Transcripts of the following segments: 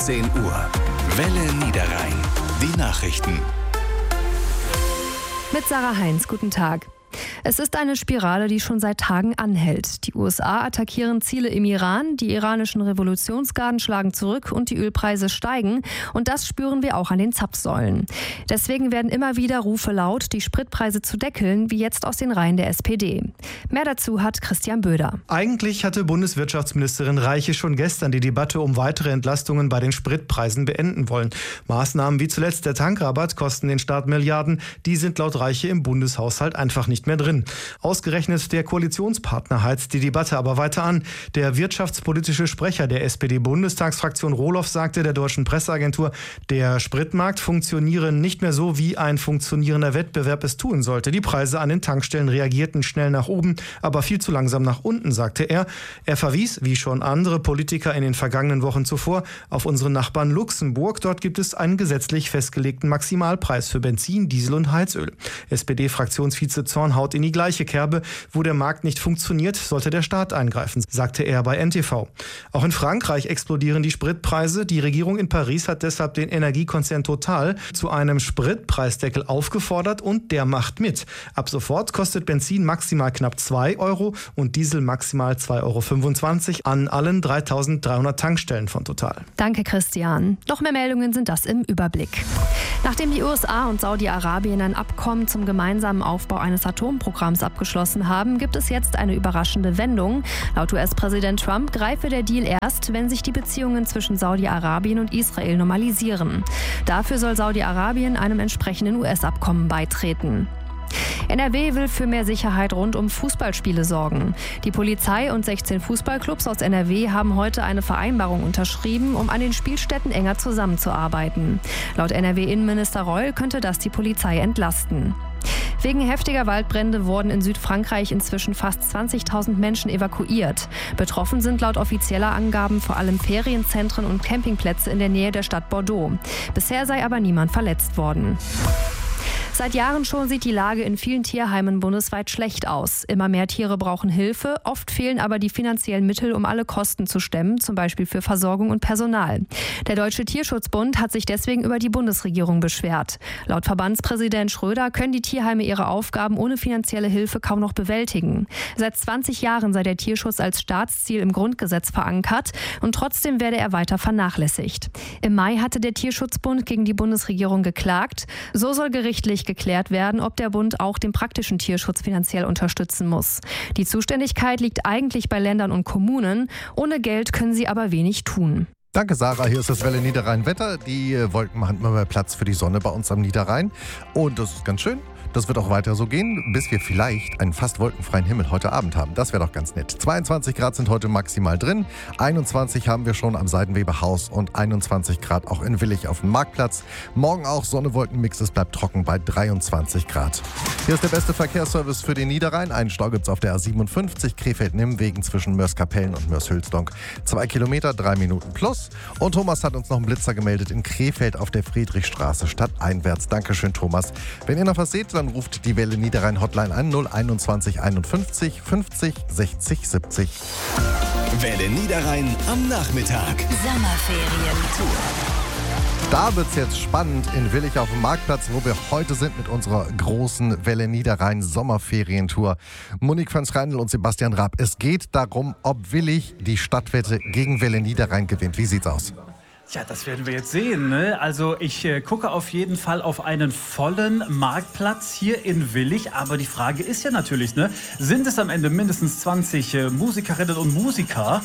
17 Uhr. Welle Niederrhein. Die Nachrichten. Mit Sarah Heinz, guten Tag. Es ist eine Spirale, die schon seit Tagen anhält. Die USA attackieren Ziele im Iran, die iranischen Revolutionsgarden schlagen zurück und die Ölpreise steigen. Und das spüren wir auch an den Zapfsäulen. Deswegen werden immer wieder Rufe laut, die Spritpreise zu deckeln, wie jetzt aus den Reihen der SPD. Mehr dazu hat Christian Böder. Eigentlich hatte Bundeswirtschaftsministerin Reiche schon gestern die Debatte um weitere Entlastungen bei den Spritpreisen beenden wollen. Maßnahmen wie zuletzt der Tankrabatt kosten den Staat Milliarden. Die sind laut Reiche im Bundeshaushalt einfach nicht mehr drin. Ausgerechnet der Koalitionspartner heizt die Debatte aber weiter an. Der wirtschaftspolitische Sprecher der SPD-Bundestagsfraktion Rohloff sagte der deutschen Presseagentur, der Spritmarkt funktioniere nicht mehr so, wie ein funktionierender Wettbewerb es tun sollte. Die Preise an den Tankstellen reagierten schnell nach oben, aber viel zu langsam nach unten, sagte er. Er verwies, wie schon andere Politiker in den vergangenen Wochen zuvor, auf unseren Nachbarn Luxemburg. Dort gibt es einen gesetzlich festgelegten Maximalpreis für Benzin, Diesel und Heizöl. SPD-Fraktionsvize Zorn haut in die gleiche Kerbe. Wo der Markt nicht funktioniert, sollte der Staat eingreifen, sagte er bei NTV. Auch in Frankreich explodieren die Spritpreise. Die Regierung in Paris hat deshalb den Energiekonzern Total zu einem Spritpreisdeckel aufgefordert und der macht mit. Ab sofort kostet Benzin maximal knapp 2 Euro und Diesel maximal 2,25 Euro an allen 3.300 Tankstellen von Total. Danke, Christian. Noch mehr Meldungen sind das im Überblick. Nachdem die USA und Saudi-Arabien ein Abkommen zum gemeinsamen Aufbau eines Atomprogramms abgeschlossen haben, gibt es jetzt eine überraschende Wendung. Laut US-Präsident Trump greife der Deal erst, wenn sich die Beziehungen zwischen Saudi-Arabien und Israel normalisieren. Dafür soll Saudi-Arabien einem entsprechenden US-Abkommen beitreten. NRW will für mehr Sicherheit rund um Fußballspiele sorgen. Die Polizei und 16 Fußballclubs aus NRW haben heute eine Vereinbarung unterschrieben, um an den Spielstätten enger zusammenzuarbeiten. Laut NRW-Innenminister Reul könnte das die Polizei entlasten. Wegen heftiger Waldbrände wurden in Südfrankreich inzwischen fast 20.000 Menschen evakuiert. Betroffen sind laut offizieller Angaben vor allem Ferienzentren und Campingplätze in der Nähe der Stadt Bordeaux. Bisher sei aber niemand verletzt worden. Seit Jahren schon sieht die Lage in vielen Tierheimen bundesweit schlecht aus. Immer mehr Tiere brauchen Hilfe, oft fehlen aber die finanziellen Mittel, um alle Kosten zu stemmen, zum Beispiel für Versorgung und Personal. Der Deutsche Tierschutzbund hat sich deswegen über die Bundesregierung beschwert. Laut Verbandspräsident Schröder können die Tierheime ihre Aufgaben ohne finanzielle Hilfe kaum noch bewältigen. Seit 20 Jahren sei der Tierschutz als Staatsziel im Grundgesetz verankert und trotzdem werde er weiter vernachlässigt. Im Mai hatte der Tierschutzbund gegen die Bundesregierung geklagt. So soll gerichtlich geklärt werden, ob der Bund auch den praktischen Tierschutz finanziell unterstützen muss. Die Zuständigkeit liegt eigentlich bei Ländern und Kommunen. Ohne Geld können sie aber wenig tun. Danke, Sarah. Hier ist das Welle Niederrhein Wetter. Die Wolken machen immer mehr Platz für die Sonne bei uns am Niederrhein. Und das ist ganz schön. Das wird auch weiter so gehen, bis wir vielleicht einen fast wolkenfreien Himmel heute Abend haben. Das wäre doch ganz nett. 22 Grad sind heute maximal drin. 21 haben wir schon am Seidenweberhaus und 21 Grad auch in Willich auf dem Marktplatz. Morgen auch Sonne-Wolken-Mix. Es bleibt trocken bei 23 Grad. Hier ist der beste Verkehrsservice für den Niederrhein. Einen Stau gibt es auf der A57 Krefeld-Nimmwegen zwischen Mörs-Kapellen und Mörs-Hülsdonk. 2 Kilometer, 3 Minuten plus. Und Thomas hat uns noch einen Blitzer gemeldet in Krefeld auf der Friedrichstraße stadteinwärts. Dankeschön, Thomas. Wenn ihr noch was seht, dann ruft die Welle Niederrhein Hotline an 021 51 50 60 70. Welle Niederrhein am Nachmittag. Sommerferientour. Da wird's jetzt spannend in Willich auf dem Marktplatz, wo wir heute sind mit unserer großen Welle Niederrhein Sommerferientour. Monique van Schreindl und Sebastian Raab. Es geht darum, ob Willich die Stadtwette gegen Welle Niederrhein gewinnt. Wie sieht's aus? Ja, das werden wir jetzt sehen, ne? Also ich gucke auf jeden Fall auf einen vollen Marktplatz hier in Willich. Aber die Frage ist ja natürlich, ne? Sind es am Ende mindestens 20 Musikerinnen und Musiker?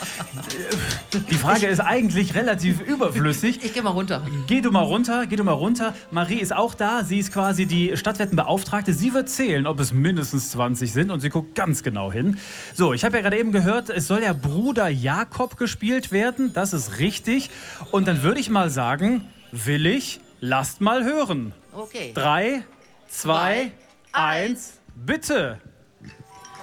Die Frage ist eigentlich relativ überflüssig. Ich gehe mal runter. Geh du mal runter. Marie ist auch da. Sie ist quasi die Stadtwettenbeauftragte. Sie wird zählen, ob es mindestens 20 sind. Und sie guckt ganz genau hin. So, ich habe ja gerade eben gehört, es soll ja Bruder Jakob gespielt werden. Das ist richtig. Und dann würde ich mal sagen, Willich, lasst mal hören. Okay. 3, 2, 1, bitte.